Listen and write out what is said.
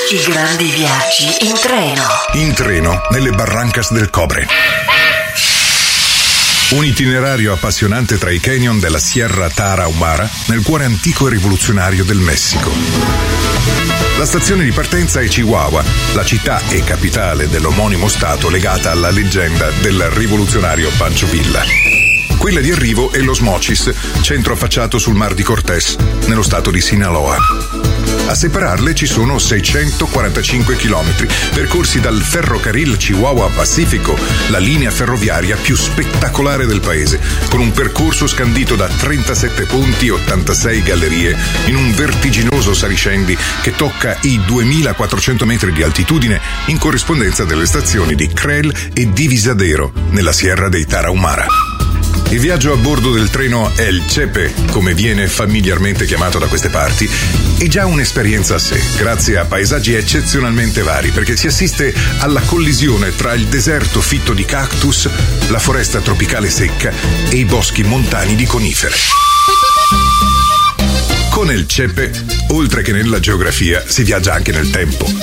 I grandi viaggi in treno. In treno, nelle Barrancas del Cobre. Un itinerario appassionante tra i canyon della Sierra Tarahumara, nel cuore antico e rivoluzionario del Messico. La stazione di partenza è Chihuahua, la città e capitale dell'omonimo stato legata alla leggenda del rivoluzionario Pancho Villa. Quella di arrivo è Los Mochis, centro affacciato sul Mar di Cortés, nello stato di Sinaloa. A separarle ci sono 645 chilometri, percorsi dal ferrocarril Chihuahua Pacifico, la linea ferroviaria più spettacolare del paese, con un percorso scandito da 37 ponti e 86 gallerie, in un vertiginoso saliscendi che tocca i 2400 metri di altitudine, in corrispondenza delle stazioni di Crel e Divisadero, nella Sierra dei Tarahumara. Il viaggio a bordo del treno El Chepe, come viene familiarmente chiamato da queste parti, è già un'esperienza a sé, grazie a paesaggi eccezionalmente vari, perché si assiste alla collisione tra il deserto fitto di cactus, la foresta tropicale secca e i boschi montani di conifere. Con El Chepe, oltre che nella geografia, si viaggia anche nel tempo.